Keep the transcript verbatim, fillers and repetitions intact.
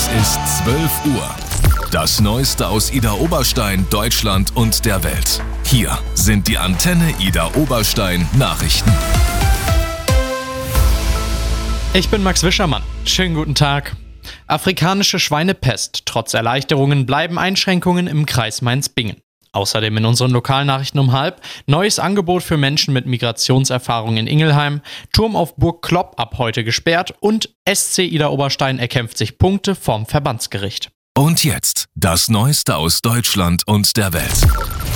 Es ist zwölf Uhr. Das Neueste aus Idar-Oberstein, Deutschland und der Welt. Hier sind die Antenne Idar-Oberstein Nachrichten. Ich bin Max Wischermann. Schönen guten Tag. Afrikanische Schweinepest. Trotz Erleichterungen bleiben Einschränkungen im Kreis Mainz-Bingen. Außerdem in unseren Lokalnachrichten um halb neues Angebot für Menschen mit Migrationserfahrung in Ingelheim, Turm auf Burg Klopp ab heute gesperrt und S C Idar-Oberstein erkämpft sich Punkte vom Verbandsgericht. Und jetzt das Neueste aus Deutschland und der Welt.